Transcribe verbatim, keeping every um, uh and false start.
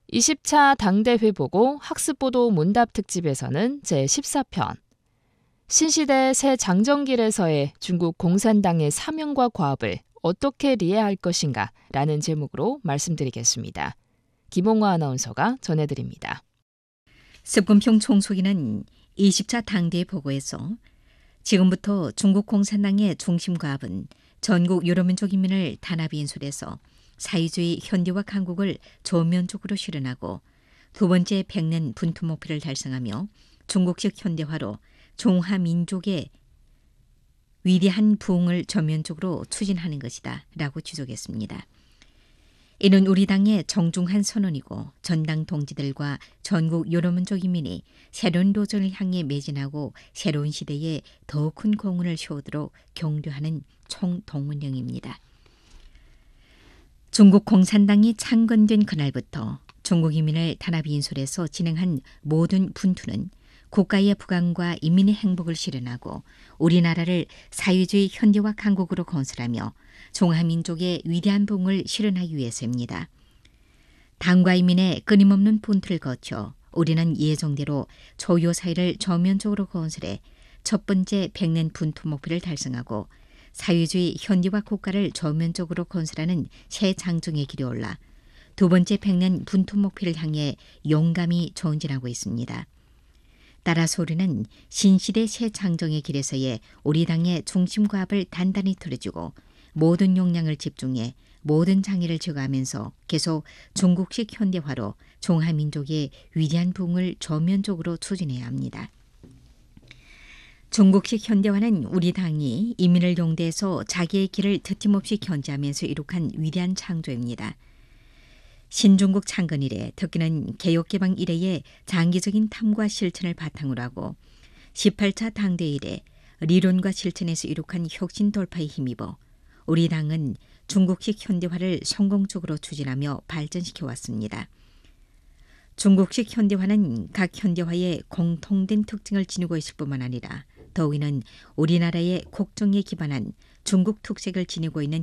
이십 차 당대회 보고 학습보도 문답 특집에서는 제십사 편 신시대 새 장정길에서의 중국 공산당의 사명과 과업을 어떻게 이해할 것인가 라는 제목으로 말씀드리겠습니다. 김홍화 아나운서가 전해드립니다. 습근평 총수기는 이십 차 당대회 보고에서 지금부터 중국 공산당의 중심 과업은 전국 여러 민족 인민을 단합 인솔해서 사회주의 현대화 강국을 전면적으로 실현하고 두 번째 백년 분투 목표를 달성하며 중국식 현대화로 종하민족의 위대한 부흥을 전면적으로 추진하는 것이다 라고 지적했습니다. 이는 우리 당의 정중한 선언이고 전당 동지들과 전국 여러 민족 인민이 새로운 도전을 향해 매진하고 새로운 시대에 더 큰 공헌을 세우도록 격려하는 총동원령입니다. 중국 공산당이 창건된 그날부터 중국 인민을 단합 인솔해서 진행한 모든 분투는 국가의 부강과 인민의 행복을 실현하고 우리나라를 사회주의 현대화 강국으로 건설하며 종하민족의 위대한 부흥을 실현하기 위해서입니다. 당과 인민의 끊임없는 분투를 거쳐 우리는 예정대로 조효 사회를 전면적으로 건설해 첫 번째 백년 분투 목표를 달성하고 사회주의 현대화 국가를 전면적으로 건설하는 새 장정의 길에 올라 두 번째 백년 분투 목표를 향해 용감히 전진하고 있습니다. 따라서 우리는 신시대 새 장정의 길에서의 우리 당의 중심 과업을 단단히 틀어주고 모든 역량을 집중해 모든 장애를 제거하면서 계속 중국식 현대화로 종하민족의 위대한 부흥을 전면적으로 추진해야 합니다. 중국식 현대화는 우리 당이 인민을 용대해서 자기의 길을 터팀없이 견제하면서 이룩한 위대한 창조입니다. 신중국 창건 이래 특히는 개혁개방 이래의 장기적인 탐구와 실천을 바탕으로 하고 십팔 차 당대회 이래 리론과 실천에서 이룩한 혁신 돌파에 힘입어 우리 당은 중국식 현대화를 성공적으로 추진하며 발전시켜 왔습니다. 중국식 현대화는 각 현대화의 공통된 특징을 지니고 있을 뿐만 아니라 더욱이는 우리나라의 국정에 기반한 중국 특색을 지니고 있는